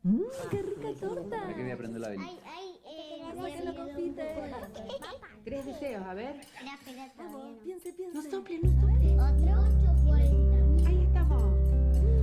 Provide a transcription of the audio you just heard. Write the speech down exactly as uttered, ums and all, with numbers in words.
Mmm, qué rica torta. Para que voy a prender la velita. Ay, ay, eh, Sáquenlo, confite. Tres deseos, a ver. Espera, espera, todavía Vamos, no. piense, piense. No sople, no sople.